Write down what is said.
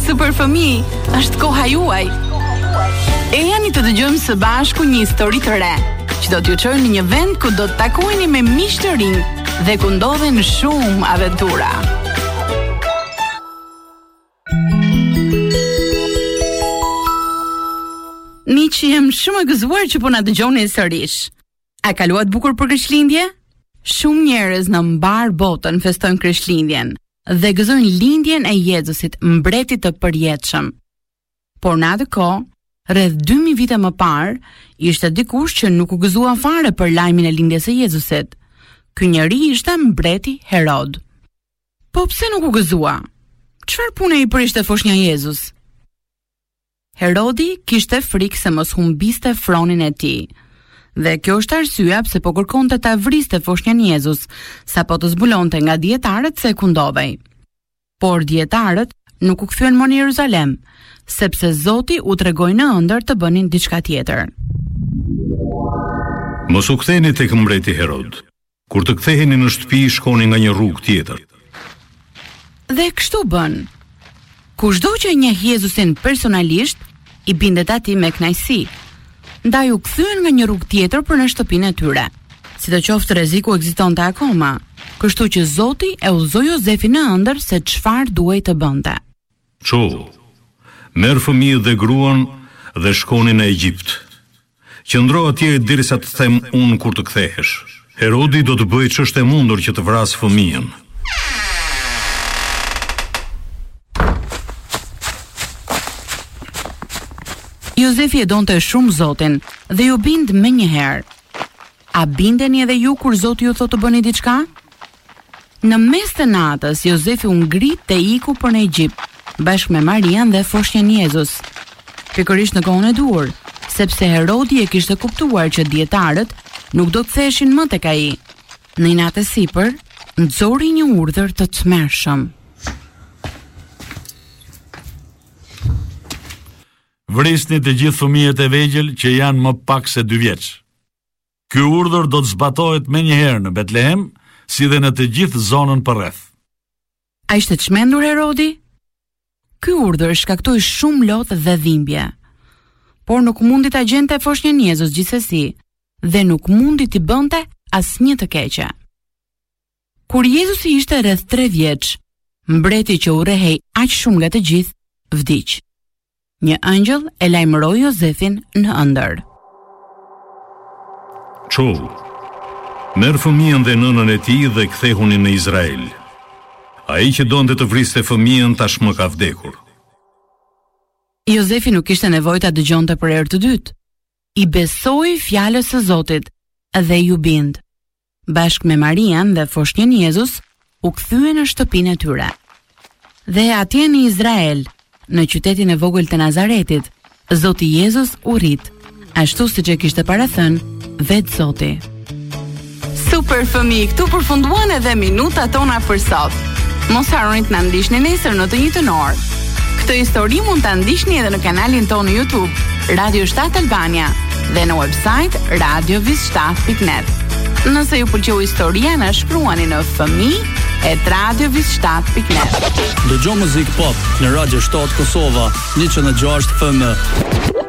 Super fëmijë, është koha juaj. E jani të dëgjojmë së bashku një histori të re, që do t'ju çojë në një vend ku do të takoheni me miq të rinj dhe ku ndodhen shumë aventura. Miq, jam shumë e gëzuar që po na dëgjoni sërish. A kaluat bukur për Krishtlindje? Shumë njerëz në mbar botën festojnë Krishtlindjen dhe gëzojnë lindjen e Jezusit, mbretit të përjetshëm. Por në atë kohë, rreth 2000 vite më parë, ishte dikush që nuk u gëzua fare për lajmin e lindjes së Jezusit. Ky njeri ishte mbreti Herod. Po pse nuk u gëzua? Çfarë pune i prishte foshnja Jezus? Herodi kishte frikë se mos humbiste fronin e tij. Dhe kjo është arsyeja pse po kërkonte ta vriste foshnjan Jezus, sapo të zbulonte nga dietarët se ku ndodhej. Por dietarët nuk u kthyen më në Jeruzalem, sepse Zoti u tregoi në ëndër të bënin diçka tjetër. Mos u ktheni tek mbreti Herod. Kur të ktheheni në shtëpi, shkoni nga një rrugë tjetër. Dhe kështu bën. Kushdo që e njeh Jezusin personalisht, i bindet atij me kënaqësi. Ndaj u kthyen nga një rrugë tjetër për në shtëpinë e tyre. Sidoqoftë rreziku ekzistonte akoma, kështu që Zoti e udhëzoi Jozefin në ëndër se çfarë duhej të bënte. Ço, merr fëmijën dhe gruan dhe shkoni në Egjipt. Qëndro atje derisa të them unë kur të kthehesh. Herodi do të bëjë ç'është e mundur që të vrasë fëmijën. Jozefi e donte shumë Zotin dhe ju bind menjëherë. A bindeni edhe ju kur Zoti ju thotë të bëni diçka? Në mes të natës, Jozefi u ngrit dhe iku për në Egjipt, bashkë me Marian dhe foshnjën Jezus. Pikërisht në kohën e duhur, sepse Herodi e kishte kuptuar që dietarët nuk do të ktheheshin më tek ai. Në një natë sipër, nxori një urdhër të tmerrshëm. Vrisni të gjithë fëmijët e vegjël që janë më pak se 2 vjeç. Ky urdhër do të zbatohet menjëherë në Betlehem, si dhe në të gjithë zonën përreth. A ishte çmendur Herodi? Ky urdhër shkaktoi shumë lodhje dhe dhimbje. Por nuk mundi ta gjente foshnjën Jezus gjithsesi, dhe nuk mundi t'i bënte asnjë të keqe. Kur Jezusi ishte rreth 3 vjeç, mbreti që urrehej aq shumë nga të gjithë, vdiq. Një angjëll e lajmëroi Jozefin në ëndër. Ço, merr fëmijën dhe nënën e tij dhe kthehuni në Izrael. Ai që donte të vriste fëmijën tashmë ka vdekur. Jozefi nuk kishte nevojë ta dëgjonte për herë të dytë. I besoi fjalës së Zotit dhe ju bind. Bashkë me Marian dhe foshnjën Jezus u kthyen në shtëpinë e tyre. Dhe atje në Izrael, në qytetin e vogël të Nazaretit, Zoti Jezus u rrit, ashtu siç e kishte parathënë vetë Zoti. Super fëmijë, këtu përfunduan edhe minutat tona për sot. Mos harroni të na ndiqni nesër në të njëjtën orë. Këtë histori mund ta ndiqni edhe në kanalin tonë në YouTube, Radio 7 Albania, dhe në website radiovis7.net. Nëse ju pëlqeu historia, na shkruani në fëmijë@radiovis7.net. Dëgjoj muzikë pop në Radio 7 Kosova, 106 FM.